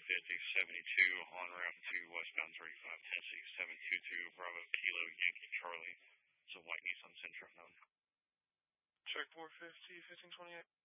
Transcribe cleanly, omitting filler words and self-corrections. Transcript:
on route to westbound 35 Tennessee 722 Bravo Kilo Yankee Charlie. It's a white Nissan Sentra known. Check 450, 1528.